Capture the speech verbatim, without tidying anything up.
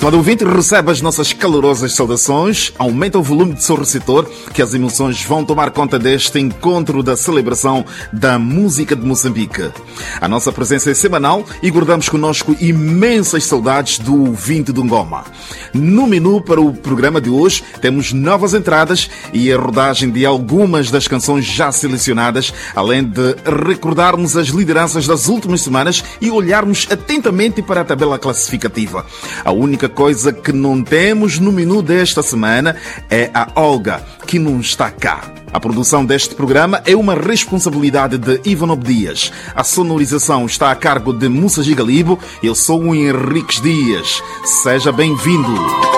Estimado ouvinte, recebe as nossas calorosas saudações, aumenta o volume de seu receptor, que as emoções vão tomar conta deste encontro da celebração da música de Moçambique. A nossa presença é semanal e guardamos connosco imensas saudades do ouvinte do Ngoma. No menu para o programa de hoje temos novas entradas e a rodagem de algumas das canções já selecionadas, além de recordarmos as lideranças das últimas semanas e olharmos atentamente para a tabela classificativa. A única coisa que não temos no menu desta semana é a Olga, que não está cá. A produção deste programa é uma responsabilidade de Ivan Dias. A sonorização está a cargo de Mussa Gigalibo. Eu sou o Henriques Dias. Seja bem-vindo.